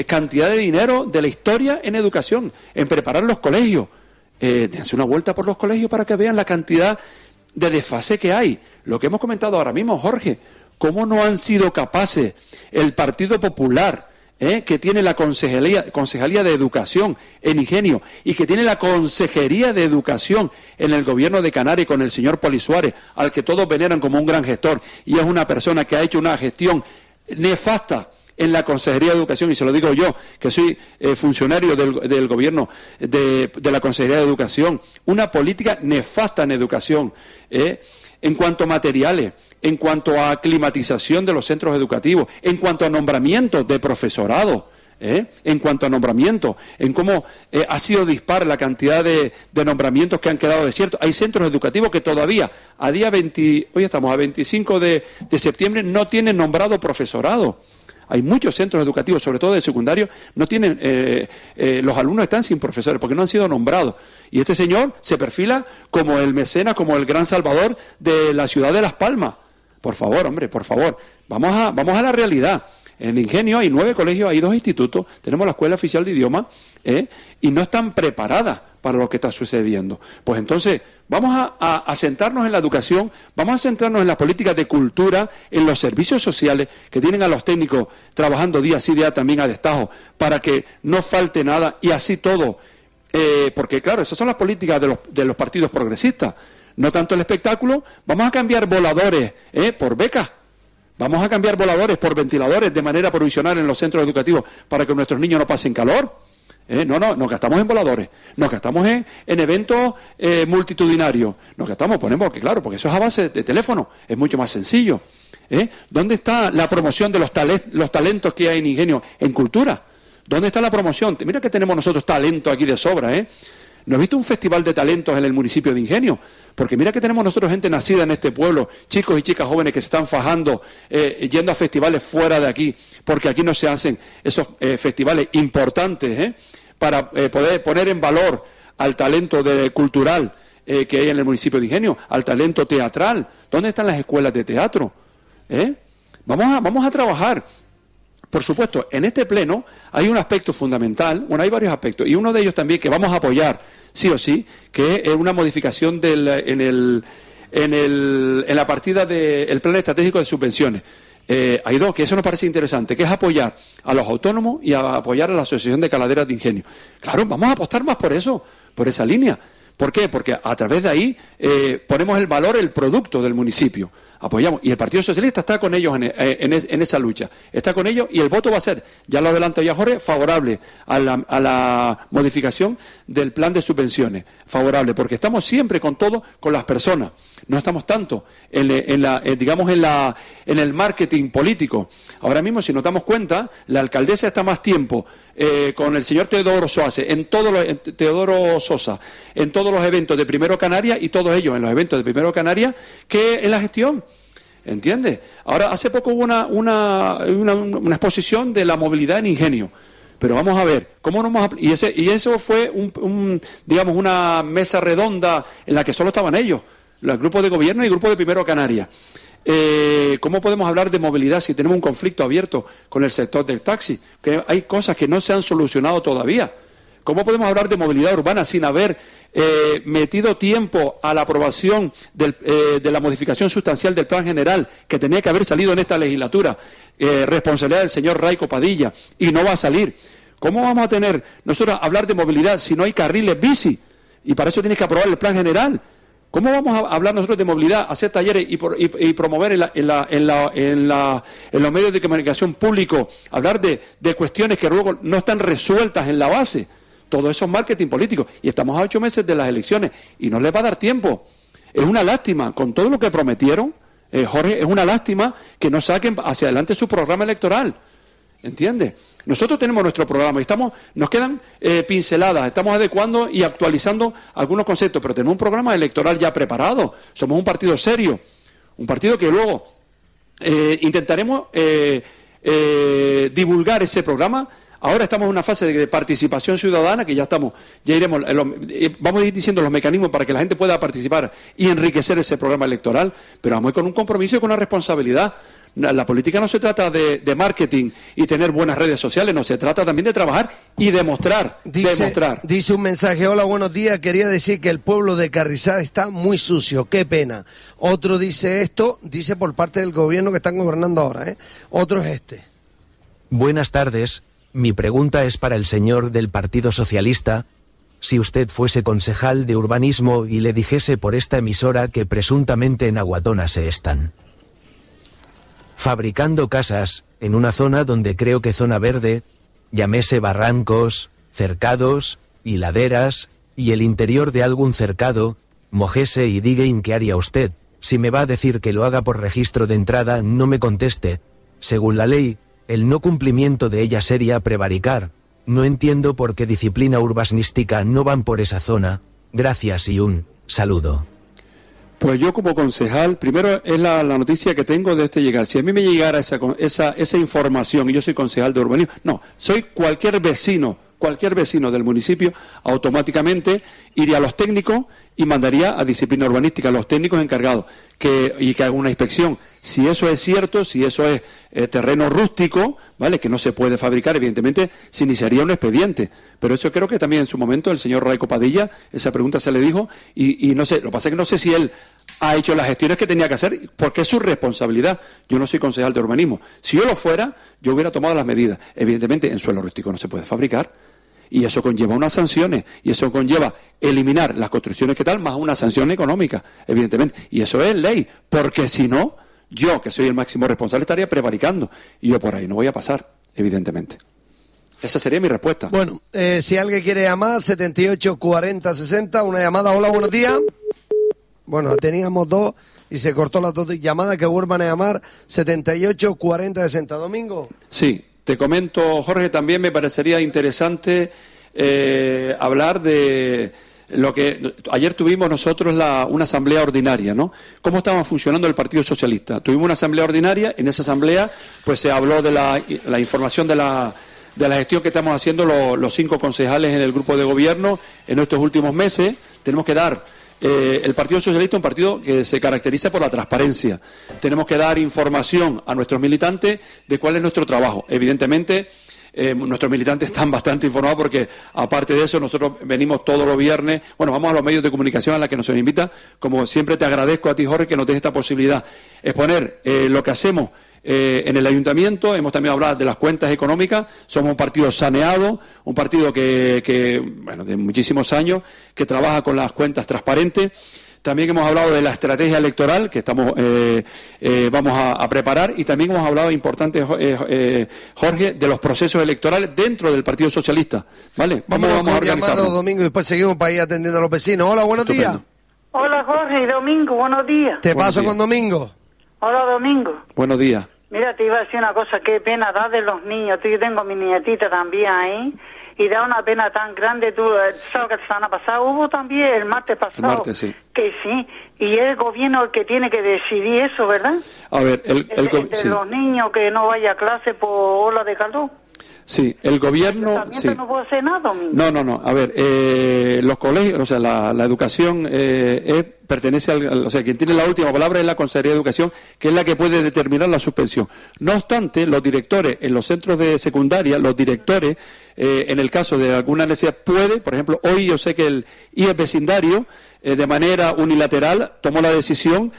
cantidad de dinero de la historia en educación, en preparar los colegios. Dense una vuelta por los colegios para que vean la cantidad de desfase que hay. Lo que hemos comentado ahora mismo, Jorge, cómo no han sido capaces el Partido Popular, que tiene la Concejalía de Educación en Ingenio y que tiene la Consejería de Educación en el Gobierno de Canarias con el señor Poli Suárez, al que todos veneran como un gran gestor, y es una persona que ha hecho una gestión nefasta en la Consejería de Educación, y se lo digo yo, que soy funcionario del Gobierno de la Consejería de Educación, una política nefasta en educación, en cuanto a materiales, en cuanto a climatización de los centros educativos, en cuanto a nombramientos de profesorado, en cuanto a nombramientos, en cómo ha sido dispar la cantidad de nombramientos que han quedado desiertos. Hay centros educativos que todavía, hoy estamos a 25 de septiembre, no tienen nombrado profesorado. Hay muchos centros educativos, sobre todo de secundario, no tienen, los alumnos están sin profesores porque no han sido nombrados. Y este señor se perfila como el mecenas, como el gran salvador de la ciudad de Las Palmas. Por favor, hombre, por favor, vamos a la realidad. En el Ingenio hay 9 colegios, hay 2 institutos, tenemos la Escuela Oficial de Idiomas, y no están preparadas para lo que está sucediendo. Pues entonces, vamos a centrarnos en la educación, vamos a centrarnos en las políticas de cultura, en los servicios sociales que tienen a los técnicos trabajando día sí día también a destajo, para que no falte nada y así todo. Porque claro, esas son las políticas de los partidos progresistas. No tanto el espectáculo, vamos a cambiar voladores por becas. Vamos a cambiar voladores por ventiladores de manera provisional en los centros educativos para que nuestros niños no pasen calor. No, nos gastamos en voladores, nos gastamos en eventos multitudinarios, ponemos, claro, porque eso es a base de teléfono, es mucho más sencillo. ¿Dónde está la promoción de los talentos que hay en Ingenio en cultura? ¿Dónde está la promoción? Mira que tenemos nosotros talento aquí de sobra, ¿No has visto un festival de talentos en el municipio de Ingenio? Porque mira que tenemos nosotros gente nacida en este pueblo, chicos y chicas jóvenes que se están fajando, yendo a festivales fuera de aquí, porque aquí no se hacen esos festivales importantes, para poder poner en valor al talento cultural que hay en el municipio de Ingenio, al talento teatral. ¿Dónde están las escuelas de teatro? Vamos a trabajar. Por supuesto, en este pleno hay un aspecto fundamental, hay varios aspectos, y uno de ellos también que vamos a apoyar, sí o sí, que es una modificación en la partida del Plan Estratégico de Subvenciones. Hay 2, que eso nos parece interesante, que es apoyar a los autónomos y a apoyar a la Asociación de Caladeras de Ingenio. Claro, vamos a apostar más por eso, por esa línea. ¿Por qué? Porque a través de ahí ponemos el valor, el producto del municipio. Apoyamos, y el Partido Socialista está con ellos en esa lucha, está con ellos, y el voto va a ser, ya lo adelanto ya Jorge, favorable a la modificación del plan de subvenciones, favorable, porque estamos siempre con todo, con las personas, no estamos tanto en el marketing político. Ahora mismo, si nos damos cuenta, la alcaldesa está más tiempo con el señor Teodoro Sosa, en todos los eventos de Primero Canarias, y todos ellos en los eventos de Primero Canarias, que en la gestión. ¿Entiendes? Ahora, hace poco hubo una exposición de la movilidad en Ingenio. Pero vamos a ver, ¿cómo nos vamos a... Y eso fue una mesa redonda en la que solo estaban ellos, los grupos de gobierno y el grupo de Primero Canarias. ¿Cómo podemos hablar de movilidad si tenemos un conflicto abierto con el sector del taxi? Que hay cosas que no se han solucionado todavía. ¿Cómo podemos hablar de movilidad urbana sin haber metido tiempo a la aprobación de la modificación sustancial del Plan General, que tenía que haber salido en esta legislatura, responsabilidad del señor Raico Padilla, y no va a salir? ¿Cómo vamos a tener nosotros hablar de movilidad si no hay carriles bici? Y para eso tienes que aprobar el Plan General. ¿Cómo vamos a hablar nosotros de movilidad, hacer talleres y promover en los medios de comunicación públicos, hablar de cuestiones que luego no están resueltas en la base? Todo eso es marketing político. Y estamos a 8 meses de las elecciones y no les va a dar tiempo. Es una lástima, con todo lo que prometieron, Jorge, es una lástima que no saquen hacia adelante su programa electoral. ¿Entiendes? Nosotros tenemos nuestro programa y nos quedan pinceladas, estamos adecuando y actualizando algunos conceptos, pero tenemos un programa electoral ya preparado. Somos un partido serio, un partido que luego intentaremos divulgar ese programa. Ahora estamos en una fase de participación ciudadana que vamos a ir diciendo los mecanismos para que la gente pueda participar y enriquecer ese programa electoral, pero vamos a ir con un compromiso y con una responsabilidad. La política no se trata de marketing y tener buenas redes sociales, no, se trata también de trabajar y demostrar. Dice un mensaje: hola, buenos días, quería decir que el pueblo de Carrizal está muy sucio, qué pena. Otro dice esto, dice por parte del gobierno que están gobernando ahora, ¿eh? Otro es este. Buenas tardes, mi pregunta es para el señor del Partido Socialista. Si usted fuese concejal de urbanismo y le dijese por esta emisora que presuntamente en Aguatona se están fabricando casas en una zona donde creo que zona verde, llámese barrancos, cercados y laderas, y el interior de algún cercado, mojese y diga ¿qué haría usted? Si me va a decir que lo haga por registro de entrada, no me conteste. Según la ley, el no cumplimiento de ella sería prevaricar. No entiendo por qué disciplina urbanística no van por esa zona. Gracias y un saludo. Pues yo como concejal, primero es la noticia que tengo de este llegar. Si a mí me llegara esa información y yo soy concejal de urbanismo, no, soy cualquier vecino del municipio, automáticamente iría a los técnicos y mandaría a disciplina urbanística, a los técnicos encargados, y que hagan una inspección. Si eso es cierto, si eso es terreno rústico, ¿vale?, que no se puede fabricar, evidentemente se iniciaría un expediente. Pero eso creo que también en su momento el señor Raico Padilla, esa pregunta se le dijo, y no sé, lo que pasa es que no sé si él ha hecho las gestiones que tenía que hacer, porque es su responsabilidad. Yo no soy concejal de urbanismo. Si yo lo fuera, yo hubiera tomado las medidas. Evidentemente, en suelo rústico no se puede fabricar. Y eso conlleva unas sanciones, y eso conlleva eliminar las construcciones que tal, más una sanción económica, evidentemente. Y eso es ley, porque si no, yo, que soy el máximo responsable, estaría prevaricando. Y yo por ahí no voy a pasar, evidentemente. Esa sería mi respuesta. Bueno, si alguien quiere llamar, 78 40 60, una llamada. Hola, buenos días. Bueno, teníamos dos y se cortó las dos llamadas, que vuelvan a llamar, 78 40 60. Domingo. Sí. Te comento, Jorge, también me parecería interesante hablar de lo que ayer tuvimos nosotros una asamblea ordinaria, ¿no? ¿Cómo estaba funcionando el Partido Socialista? Tuvimos una asamblea ordinaria, en esa asamblea pues se habló de la información de la gestión que estamos haciendo los 5 concejales en el grupo de gobierno en estos últimos meses. Tenemos que dar el Partido Socialista es un partido que se caracteriza por la transparencia. Tenemos que dar información a nuestros militantes de cuál es nuestro trabajo. Evidentemente, nuestros militantes están bastante informados porque, aparte de eso, nosotros venimos todos los viernes, vamos a los medios de comunicación a la que nos invita. Como siempre te agradezco a ti, Jorge, que nos des esta posibilidad. Exponer lo que hacemos en el ayuntamiento. Hemos también hablado de las cuentas económicas. Somos un partido saneado, un partido que de muchísimos años, que trabaja con las cuentas transparentes. También hemos hablado de la estrategia electoral que vamos a preparar, y también hemos hablado, importante, Jorge, de los procesos electorales dentro del Partido Socialista. ¿Vale? Vamos a organizarlo. Domingo, y después seguimos para ir atendiendo a los vecinos. Hola, buenos días. Hola, Jorge y Domingo, buenos días. Te paso con Domingo. Hola, Domingo. Buenos días. Mira, te iba a decir una cosa, qué pena da de los niños. Yo tengo mi nietita también ahí, y da una pena tan grande. Tú sabes que la semana pasada hubo también, el martes pasado. El martes, sí. Que sí, y es el gobierno el que tiene que decidir eso, ¿verdad? A ver, sí. Los niños que no vaya a clase por ola de calor. Sí, el gobierno... Sí. No puede hacer nada, domingo. No. A ver, los colegios, o sea, la educación pertenece al... O sea, quien tiene la última palabra es la Consejería de Educación, que es la que puede determinar la suspensión. No obstante, los directores en los centros de secundaria, en el caso de alguna necesidad, por ejemplo, hoy yo sé que el IES vecindario, de manera unilateral, tomó la decisión.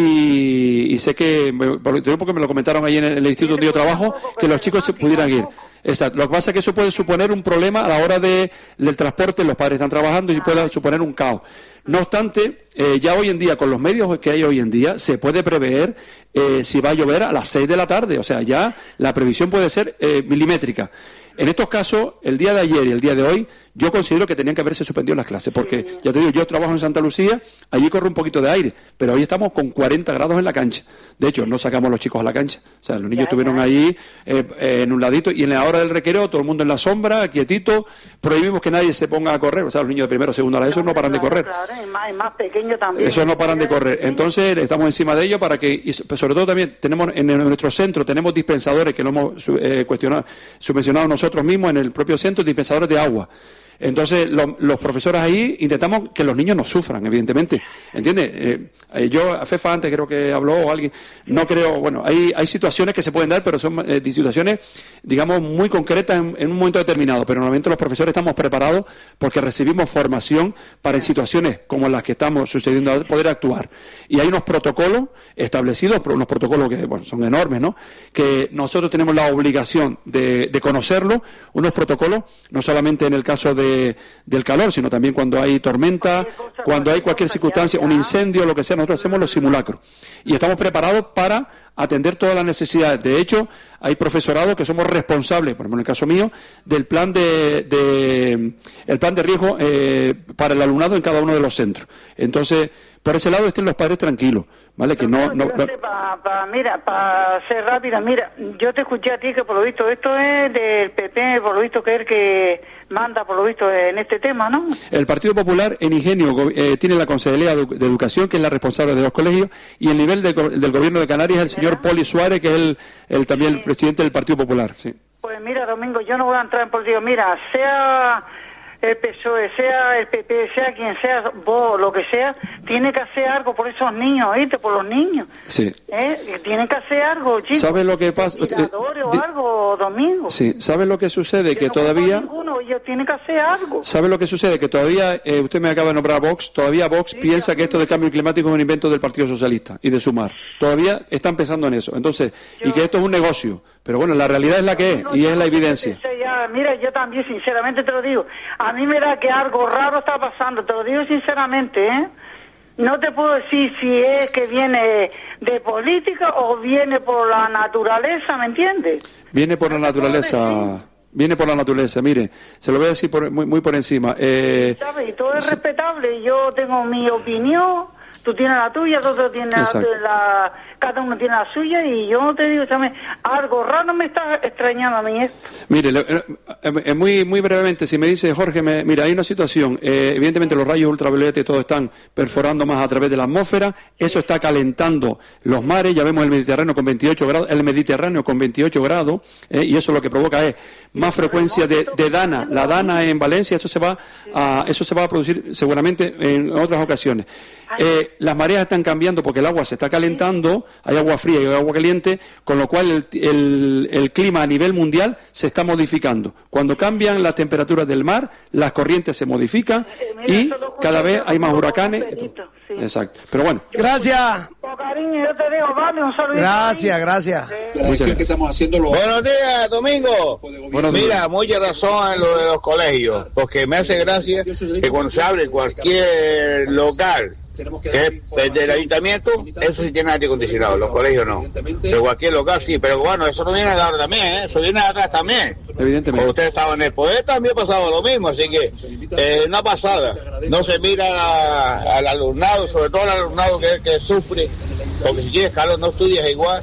Y sé que, porque me lo comentaron ahí en el instituto donde yo trabajo, que los chicos se pudieran ir. Exacto. Lo que pasa es que eso puede suponer un problema a la hora del transporte. Los padres están trabajando y puede suponer un caos. No obstante, ya hoy en día, con los medios que hay hoy en día, se puede prever si va a llover a las 6 de la tarde. O sea, ya la previsión puede ser milimétrica. En estos casos, el día de ayer y el día de hoy, yo considero que tenían que haberse suspendido las clases, porque, ya te digo, yo trabajo en Santa Lucía, allí corre un poquito de aire, pero hoy estamos con 40 grados en la cancha. De hecho, no sacamos a los chicos a la cancha. O sea, los niños estuvieron ahí en un ladito, y en la hora del recreo, todo el mundo en la sombra, quietito. Prohibimos que nadie se ponga a correr. O sea, los niños de primero o segundo, esos no paran de correr. Claro, y más pequeño también. Esos no paran de correr. Entonces, estamos encima de ellos para que, y sobre todo también, tenemos en nuestro centro, tenemos dispensadores que lo hemos subvencionado nosotros mismos en el propio centro, dispensadores de agua. Entonces, los profesores ahí intentamos que los niños no sufran, evidentemente. ¿Entiendes? Yo, a Fefa antes creo que habló o alguien, no creo, bueno, hay situaciones que se pueden dar, pero son situaciones, digamos, muy concretas en un momento determinado. Pero normalmente los profesores estamos preparados porque recibimos formación para en situaciones como las que estamos sucediendo ahora poder actuar. Y hay unos protocolos establecidos, unos protocolos que, bueno, son enormes, ¿no? Que nosotros tenemos la obligación de conocerlos, unos protocolos, no solamente en el caso del calor, sino también cuando hay tormenta, cuando hay cualquier circunstancia, un incendio, lo que sea, nosotros hacemos los simulacros. Y estamos preparados para atender todas las necesidades. De hecho, hay profesorado que somos responsables, por ejemplo, en el caso mío, del plan el plan de riesgo para el alumnado en cada uno de los centros. Entonces, por ese lado estén los padres tranquilos, ¿vale? Que mira, para ser rápida, mira, yo te escuché a ti que por lo visto esto es del PP, por lo visto que es el que manda por lo visto en este tema, ¿no? El Partido Popular en Ingenio tiene la Consejería de Educación, que es la responsable de los colegios, y el nivel del Gobierno de Canarias es el señor Poli Suárez, que es también el presidente del Partido Popular, sí. Pues mira, Domingo, yo no voy a entrar en política, mira, sea el PSOE, sea el PP, sea quien sea, vos, lo que sea, tiene que hacer algo por esos niños, ¿oíste? Por los niños. Sí. Tienen que hacer algo, chicos. ¿Sabes lo que pasa? O algo, Domingo. Sí, ¿sabes lo que sucede? Que todavía... Ellos tienen que hacer algo. ¿Sabe lo que sucede? Que todavía, usted me acaba de nombrar a Vox, todavía Vox piensa que esto del cambio climático es un invento del Partido Socialista y de Sumar. Todavía están pensando en eso. Entonces, y que esto es un negocio. Pero bueno, la realidad es la que es, y es la evidencia. Mira, yo también sinceramente te lo digo. A mí me da que algo raro está pasando, te lo digo sinceramente, ¿eh? No te puedo decir si es que viene de política o viene por la naturaleza, ¿me entiendes? Viene por la naturaleza. Viene por la naturaleza, mire, se lo voy a decir muy por encima. ¿Sabes? Y todo es respetable, yo tengo mi opinión, tú tienes la tuya, tú tienes cada uno tiene la suya, y yo te digo, ¿sabes? Algo raro me está extrañando a mí esto. Mire, muy brevemente, si me dice Jorge, mira, hay una situación, evidentemente los rayos ultravioleta y todo están perforando más a través de la atmósfera, eso está calentando los mares, ya vemos el Mediterráneo con 28 grados, y eso lo que provoca es más frecuencia de dana, la dana en Valencia, eso se va a producir seguramente en otras ocasiones. Las mareas están cambiando porque el agua se está calentando, hay agua fría y hay agua caliente, con lo cual el clima a nivel mundial se está modificando. Cuando cambian las temperaturas del mar, las corrientes se modifican y cada vez hay más huracanes. Sí. Exacto. Pero bueno. Gracias. Cariño, yo te digo, vale, un saludo. Gracias. Muchas gracias. Buenos días, Domingo. Buenos días. Mira, mucha razón en lo de los colegios, porque me hace gracia que cuando se abre cualquier local que es del ayuntamiento, eso sí tiene aire acondicionado, los colegios no. Pero cualquier local sí, pero bueno, eso no viene de ahora también, eso viene de atrás también. Evidentemente. Cuando ustedes estaban en el poder también pasaba lo mismo, así que una pasada. No se mira al alumnado, sobre todo al alumnado que sufre, porque si tienes calor no estudias igual.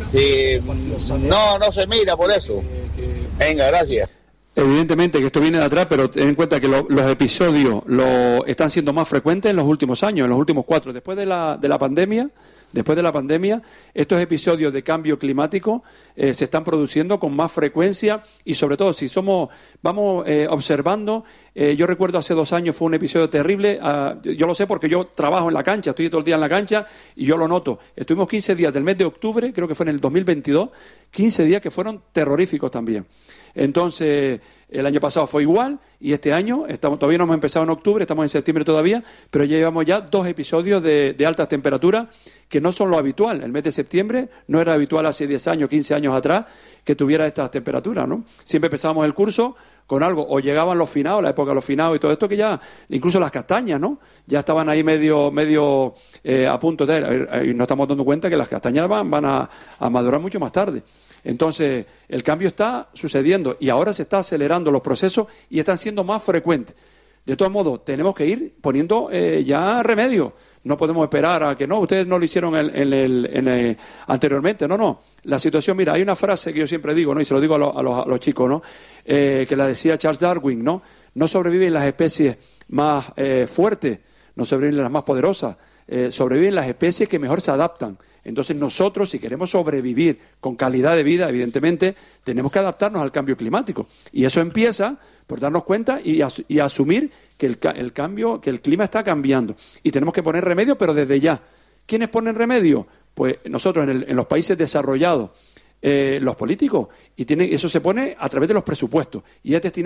No se mira por eso. Venga, gracias. Evidentemente que esto viene de atrás, pero ten en cuenta que los episodios están siendo más frecuentes en los últimos años, en los últimos 4. Después de la pandemia, estos episodios de cambio climático se están produciendo con más frecuencia, y sobre todo si vamos observando, yo recuerdo hace 2 años fue un episodio terrible, yo lo sé porque yo trabajo en la cancha, estoy todo el día en la cancha y yo lo noto. Estuvimos 15 días del mes de octubre, creo que fue en el 2022, 15 días que fueron terroríficos también. Entonces, el año pasado fue igual, y este año, todavía no hemos empezado en octubre, estamos en septiembre todavía, pero ya llevamos ya 2 episodios de altas temperaturas que no son lo habitual. El mes de septiembre no era habitual hace 10 años, 15 años atrás que tuviera estas temperaturas, ¿no? Siempre empezábamos el curso con algo, o llegaban los finados, la época de los finados y todo esto, que ya, incluso las castañas, ¿no? Ya estaban ahí medio a punto de, y nos estamos dando cuenta que las castañas van a madurar mucho más tarde. Entonces, el cambio está sucediendo y ahora se está acelerando los procesos y están siendo más frecuentes. De todos modos, tenemos que ir poniendo ya remedio. No podemos esperar a que no, ustedes no lo hicieron anteriormente. No. La situación, mira, hay una frase que yo siempre digo, ¿no? Y se lo digo a los chicos, ¿no? Que la decía Charles Darwin, ¿no? No sobreviven las especies más fuertes, no sobreviven las más poderosas, sobreviven las especies que mejor se adaptan. Entonces nosotros, si queremos sobrevivir con calidad de vida, evidentemente, tenemos que adaptarnos al cambio climático. Y eso empieza por darnos cuenta y asumir que el cambio, que el clima está cambiando. Y tenemos que poner remedio, pero desde ya. ¿Quiénes ponen remedio? Pues nosotros en los países desarrollados, los políticos, y eso se pone a través de los presupuestos. Y es destinado